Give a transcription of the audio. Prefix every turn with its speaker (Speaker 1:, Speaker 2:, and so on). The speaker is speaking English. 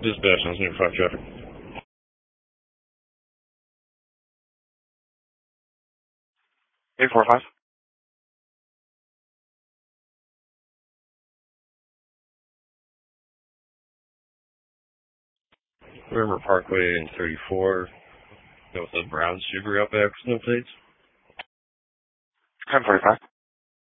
Speaker 1: Dispatch on 5 traffic.
Speaker 2: 845.
Speaker 1: River Parkway and 34. That was a brown Subaru Outback with no plates.
Speaker 2: 1045.